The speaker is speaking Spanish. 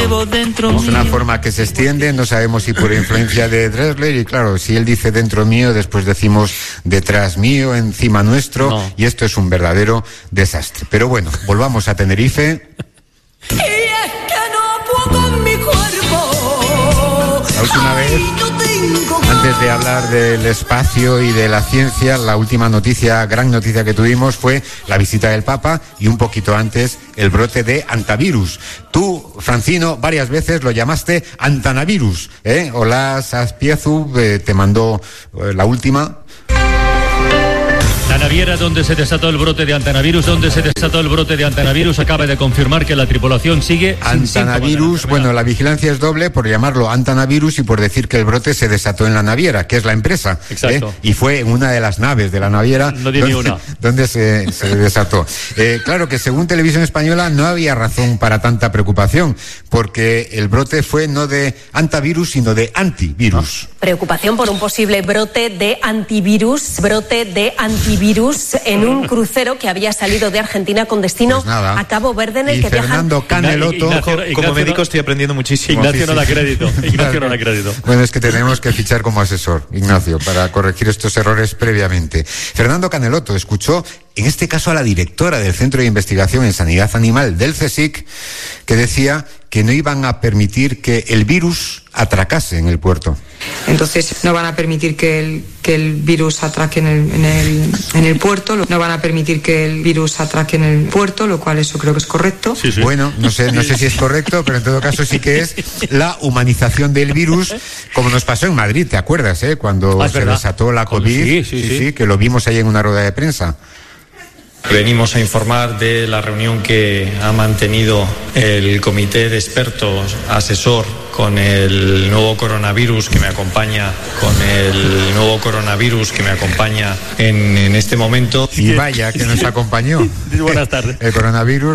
llevo dentro mío. Es una forma que se extiende, no sabemos si por influencia de Drexler, y claro, si él dice dentro mío, después decimos detrás mío, encima nuestro, no. Y esto es un verdadero desastre. Pero bueno, volvamos a Tenerife. Y es que no puedo con mi cuerpo. La última vez, antes de hablar del espacio y de la ciencia, la última noticia, gran noticia que tuvimos fue la visita del Papa y un poquito antes el brote de antivirus. Tú, Francino, varias veces lo llamaste antanavirus, ¿eh? Olaz Azpiezu te mandó la última. La naviera donde se desató el brote de antanavirus, acaba de confirmar que la tripulación sigue antanavirus. Bueno, la vigilancia es doble por llamarlo antanavirus y por decir que el brote se desató en la naviera, que es la empresa. Exacto. Y fue en una de las naves de la naviera donde se desató. Claro que según Televisión Española no había razón para tanta preocupación, porque el brote fue no de antivirus, sino de antivirus. Preocupación por un posible brote de antivirus en un crucero que había salido de Argentina con destino a Cabo Verde, en el que Fernando Caneloto. Como médico estoy aprendiendo muchísimo. Ignacio no da crédito. Bueno, es que tenemos que fichar como asesor, Ignacio, para corregir estos errores previamente. Fernando Caneloto escuchó, en este caso, a la directora del Centro de Investigación en Sanidad Animal del CSIC, que decía que no iban a permitir que el virus atracase en el puerto. Entonces no van a permitir que el virus atraque en el puerto, no van a permitir que el virus atraque en el puerto, lo cual eso creo que es correcto. Sí. Bueno, no sé si es correcto, pero en todo caso sí que es la humanización del virus, como nos pasó en Madrid, ¿te acuerdas? Cuando se desató la COVID, sí, que lo vimos ahí en una rueda de prensa. Venimos a informar de la reunión que ha mantenido el comité de expertos asesor con el nuevo coronavirus que me acompaña, en este momento. Y vaya que nos acompañó. Buenas tardes. El coronavirus.